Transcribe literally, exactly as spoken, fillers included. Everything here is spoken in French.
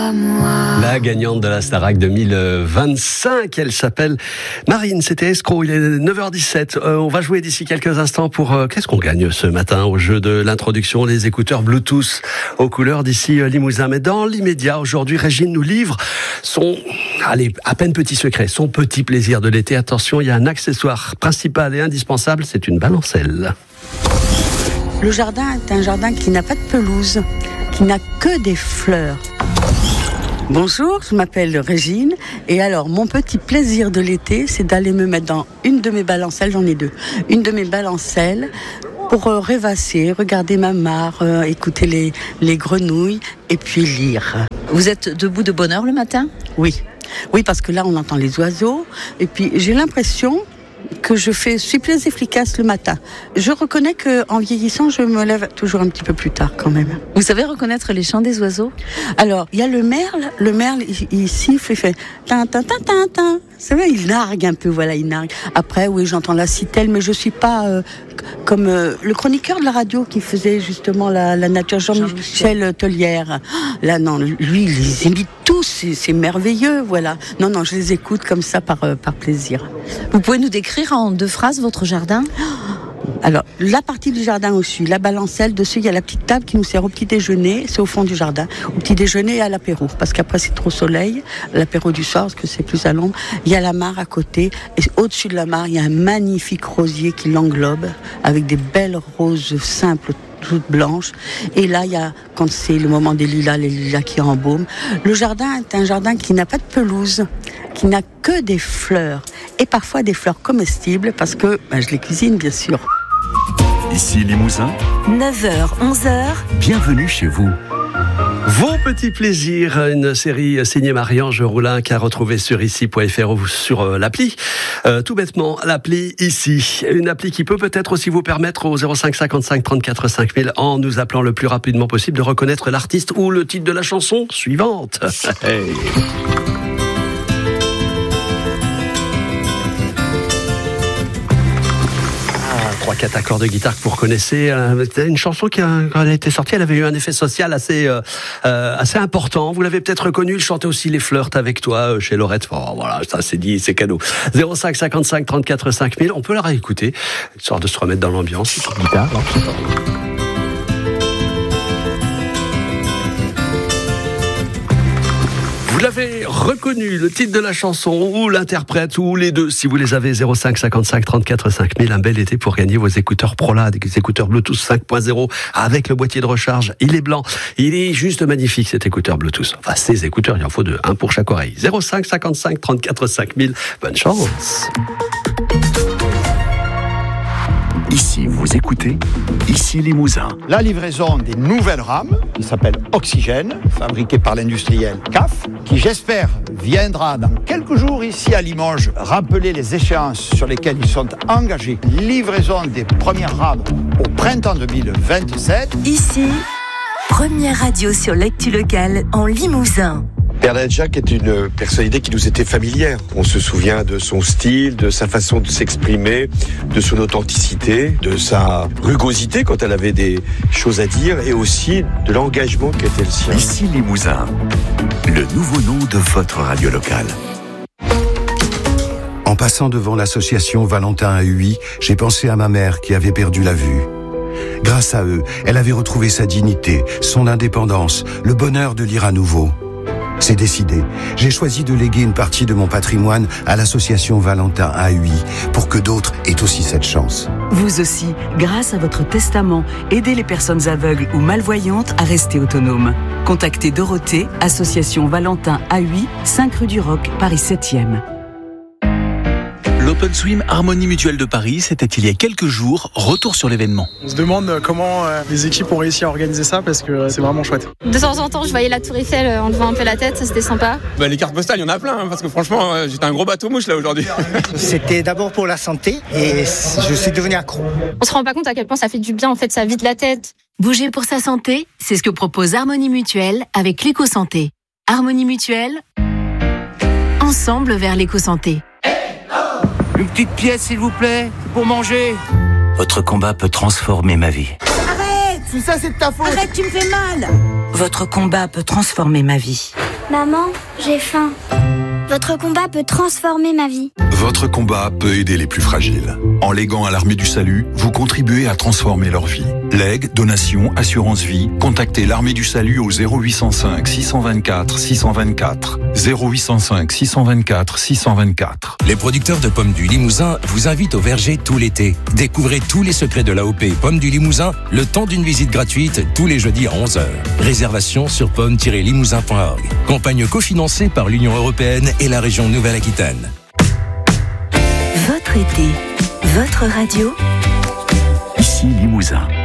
La gagnante de la Starac deux mille vingt-cinq, elle s'appelle Marine, c'était Escroc, il est neuf heures dix-sept. Euh, on va jouer d'ici quelques instants pour... Euh, qu'est-ce qu'on gagne ce matin au jeu de l'introduction, les écouteurs Bluetooth aux couleurs d'ici euh, Limousin. Mais dans l'immédiat, aujourd'hui, Régine nous livre son, allez, à peine petit secret, son petit plaisir de l'été. Attention, il y a un accessoire principal et indispensable, c'est une balancelle. Le jardin est un jardin qui n'a pas de pelouse, qui n'a que des fleurs. Bonjour, je m'appelle Régine et alors mon petit plaisir de l'été, c'est d'aller me mettre dans une de mes balancelles, j'en ai deux, une de mes balancelles pour euh, rêvasser, regarder ma mare, euh, écouter les, les grenouilles et puis lire. Vous êtes debout de bonne heure le matin ? Oui, oui parce que là on entend les oiseaux et puis j'ai l'impression que je fais, suis plus efficace le matin. Je reconnais qu'en vieillissant, je me lève toujours un petit peu plus tard quand même. Vous savez reconnaître les chants des oiseaux ? Alors, il y a le merle. Le merle, il, il siffle, il fait tin tin tin tin tin. C'est vrai, il nargue un peu, voilà, il nargue. Après, oui, j'entends la citelle, mais je suis pas euh, comme euh, le chroniqueur de la radio qui faisait justement la, la nature, Jean-Michel Tellière. Là, non, lui, il les imite tous, c'est, c'est merveilleux, voilà. Non, non, je les écoute comme ça par, euh, par plaisir. Vous pouvez nous décrire en deux phrases votre jardin ? Alors, la partie du jardin au-dessus, la balancelle, dessus, il y a la petite table qui nous sert au petit déjeuner, c'est au fond du jardin. Au petit déjeuner et à l'apéro, parce qu'après c'est trop soleil, l'apéro du soir, parce que c'est plus à l'ombre. Il y a la mare à côté, et au-dessus de la mare, il y a un magnifique rosier qui l'englobe, avec des belles roses simples, toutes blanches. Et là, il y a, quand c'est le moment des lilas, les lilas qui embaument. Le jardin est un jardin qui n'a pas de pelouse, qui n'a que des fleurs, et parfois des fleurs comestibles, parce que ben, je les cuisine, bien sûr. Ici Limousin, neuf heures, onze heures. Bienvenue chez vous. Vos petits plaisirs, une série signée Marie-Ange Roulin qu'a retrouvée sur ici point f r ou sur euh, l'appli. Euh, tout bêtement, l'appli ici. Une appli qui peut peut-être aussi vous permettre au zéro cinq cinquante-cinq trente-quatre cinq mille en nous appelant le plus rapidement possible de reconnaître l'artiste ou le titre de la chanson suivante. Hey. trois quatre accords de guitare que vous reconnaissez. Euh, une chanson qui, a, quand elle a été sortie, elle avait eu un effet social assez, euh, assez important. Vous l'avez peut-être reconnu, il chantait aussi Les Flirts avec toi euh, chez Laurette. Oh, voilà, ça c'est dit, c'est cadeau. zéro cinq cinquante-cinq trente-quatre cinq mille, on peut la réécouter, histoire de se remettre dans l'ambiance. Guitare, alors, vous l'avez reconnu, le titre de la chanson, ou l'interprète, ou les deux, si vous les avez. Zéro cinq cinquante-cinq trente-quatre cinq mille, un bel été pour gagner vos écouteurs ProLA, des écouteurs Bluetooth cinq point zéro, avec le boîtier de recharge. Il est blanc, il est juste magnifique cet écouteur Bluetooth. Enfin, ces écouteurs, il en faut deux, un pour chaque oreille. Zéro cinq cinquante-cinq trente-quatre cinq mille, bonne chance. Ici, vous écoutez, ici Limousin. La livraison des nouvelles rames, qui s'appelle Oxygène, fabriquée par l'industriel C A F, qui j'espère viendra dans quelques jours ici à Limoges rappeler les échéances sur lesquelles ils sont engagés. Livraison des premières rames au printemps deux mille vingt-sept. Ici, première radio sur l'actu locale en Limousin. Bernadette Jacques est une personnalité qui nous était familière. On se souvient de son style, de sa façon de s'exprimer, de son authenticité, de sa rugosité quand elle avait des choses à dire et aussi de l'engagement qui était le sien. Ici Limousin, le nouveau nom de votre radio locale. En passant devant l'association Valentin A U I, j'ai pensé à ma mère qui avait perdu la vue. Grâce à eux, elle avait retrouvé sa dignité, son indépendance, le bonheur de lire à nouveau. C'est décidé. J'ai choisi de léguer une partie de mon patrimoine à l'association Valentin A U I pour que d'autres aient aussi cette chance. Vous aussi, grâce à votre testament, aidez les personnes aveugles ou malvoyantes à rester autonomes. Contactez Dorothée, association Valentin A U I, cinq rue du Roc, Paris septième. L'Open Swim Harmonie Mutuelle de Paris, c'était il y a quelques jours. Retour sur l'événement. On se demande comment les équipes ont réussi à organiser ça parce que c'est vraiment chouette. De temps en temps, je voyais la Tour Eiffel en levant un peu la tête, ça c'était sympa. Bah, les cartes postales, il y en a plein, hein, parce que franchement, j'étais un gros bateau mouche là aujourd'hui. C'était d'abord pour la santé et je suis devenu accro. On se rend pas compte à quel point ça fait du bien, en fait, ça vide la tête. Bouger pour sa santé, c'est ce que propose Harmonie Mutuelle avec l'éco-santé. Harmonie Mutuelle, ensemble vers l'éco-santé. Une petite pièce, s'il vous plaît, pour manger. Votre combat peut transformer ma vie. Arrête! Tout ça, c'est de ta faute! Arrête, tu me fais mal! Votre combat peut transformer ma vie. Maman, j'ai faim. Votre combat peut transformer ma vie. Votre combat peut aider les plus fragiles. En léguant à l'Armée du Salut, vous contribuez à transformer leur vie. Legs, donations, assurance vie, contactez l'Armée du Salut au zéro huit cent cinq six cent vingt-quatre six cent vingt-quatre. zéro huit cent cinq six cent vingt-quatre six cent vingt-quatre. Les producteurs de pommes du Limousin vous invitent au verger tout l'été. Découvrez tous les secrets de l'A O P Pommes du Limousin le temps d'une visite gratuite tous les jeudis à onze heures. Réservation sur pommes tiret limousin point org. Campagne cofinancée par l'Union européenne et la région Nouvelle-Aquitaine. Votre été, votre radio. Ici Limousin.